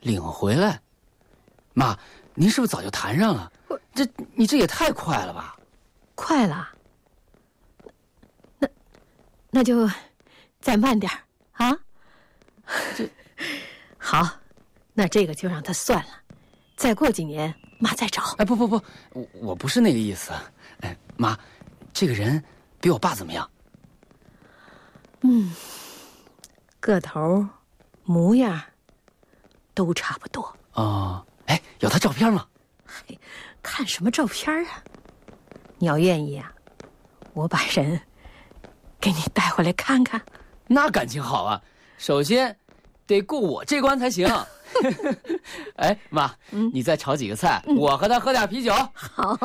领回来？妈，您是不是早就谈上了？你这也太快了吧！ 快了？那就再慢点啊！好，那这个就让他算了，再过几年妈再找。 哎，不，我不是那个意思。哎，妈，这个人比我爸怎么样？ 个头、模样都差不多。 哦，哎，有他照片吗？ 嘿，看什么照片啊？你要愿意啊，我把人给你带回来看看。 那感情好啊，首先得过我这关才行。哎，妈，你再炒几个菜，我和他喝点啤酒。 好。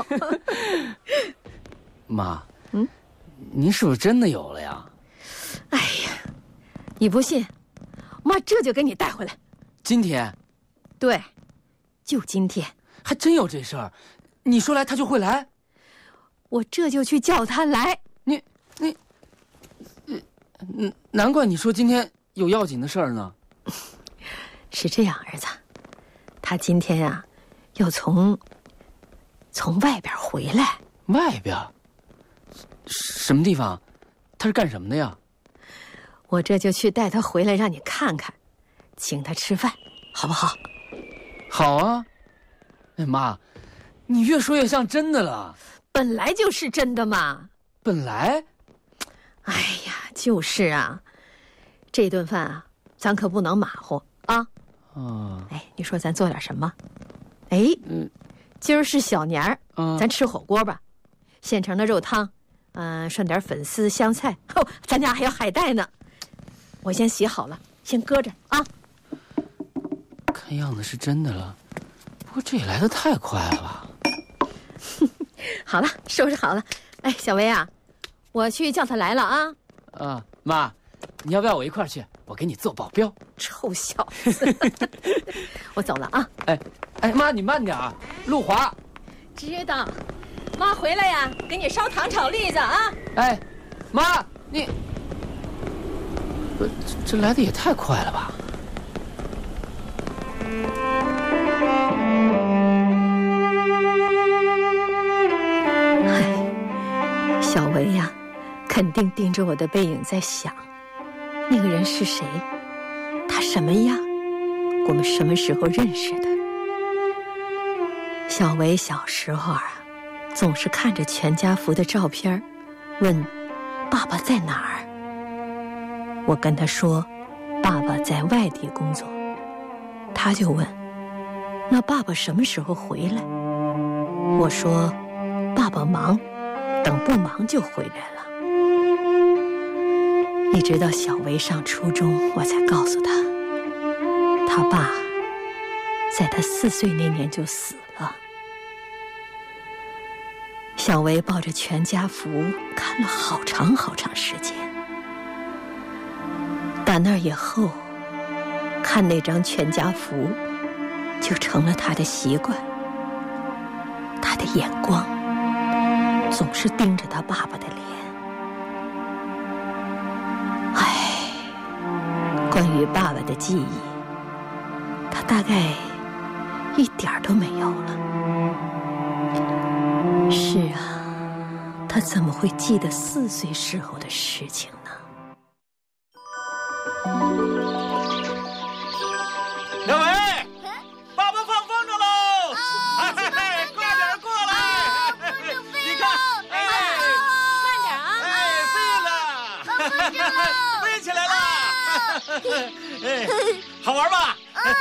妈，您是不是真的有了呀？ 哎呀，你不信，妈这就给你带回来。 今天？ 对，就今天。 还真有这事儿？你说来他就会来？ 我这就去叫他来。 难怪你说今天有要紧的事儿呢。 是这样，儿子，他今天啊，要从外边回来。 外边？什么地方？他是干什么的呀？ 我这就去带他回来，让你看看，请他吃饭，好不好？ 好啊。哎妈，你越说越像真的了。 本来就是真的嘛。 本来？ 哎呀，就是啊，这顿饭啊，咱可不能马虎啊。哎，你说咱做点什么？哎，今儿是小年儿，咱吃火锅吧，现成的肉汤，涮点粉丝、香菜，咱家还有海带呢。我先洗好了，先搁着啊。 看样子是真的了，不过这也来得太快了吧。 好了，收拾好了。哎，小薇啊，我去叫他来了啊。 妈，你要不要我一块儿去？我给你做保镖。 臭小子。我走了啊。 哎，妈，你慢点儿，路滑。 知道。妈回来呀，给你烧糖炒栗子啊。 哎，妈，你这来的也太快了吧。 小维呀，肯定盯着我的背影在想，那个人是谁？他什么样？我们什么时候认识的？小维小时候啊，总是看着全家福的照片，问爸爸在哪儿。我跟他说，爸爸在外地工作。他就问，那爸爸什么时候回来？我说，爸爸忙。等不忙就回来了。一直到小维上初中，我才告诉他，他爸在他4岁那年就死了。小维抱着全家福看了好长好长时间。打那以后，看那张全家福就成了他的习惯，他的眼光总是盯着他爸爸的脸。唉，关于爸爸的记忆，他大概一点儿都没有了。是啊，他怎么会记得4岁时候的事情呢？ 小伟，爸爸放风筝喽！快点过来！你看， 慢点啊！ 飞了，飞起来了！好玩吧？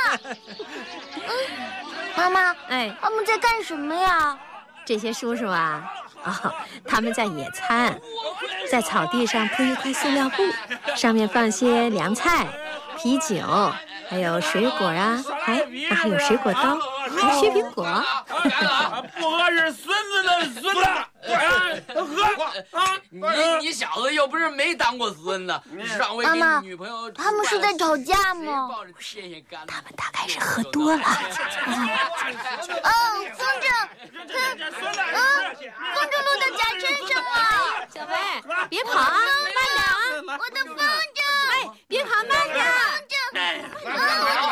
妈妈， 哎， 他们在干什么呀？ 这些叔叔啊，他们在野餐，在草地上铺一块塑料布，上面放些凉菜、啤酒，还有水果啊，还有水果刀，还有削苹果。 不喝是孙子的孙子，喝啊！ 你小子又不是没当过孙子，上回给你女朋友， 他们是在吵架吗？ 他们大概是喝多了。 风筝，风筝落到甲身上了。 小薇，别跑啊，慢点啊！ 我的风筝， 哎，别跑，慢点。